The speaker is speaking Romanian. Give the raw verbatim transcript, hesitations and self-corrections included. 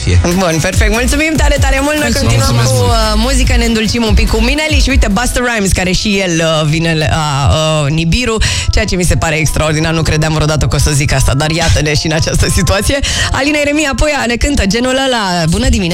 fie. Bun, perfect. Mulțumim tare, tare mult. Noi continuăm cu uh, muzică, ne îndulcim un pic cu Mineli și uite, Busta Rhymes, care și el uh, vine la uh, Nibiru, ceea ce mi se pare extraordinar. Nu credeam vreodată că o să zic asta, dar iată-ne și în această situație. Alina Eremia Poia ne cântă genul ăla. Bună dimineața!